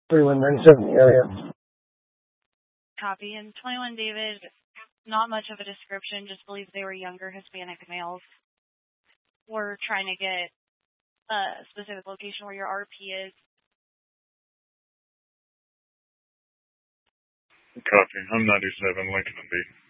3197 area. Copy. And 21 David, not much of a description, just believes they were younger Hispanic males. We're trying to get a specific location where your RP is. Copy. I'm 97, Lincoln and B.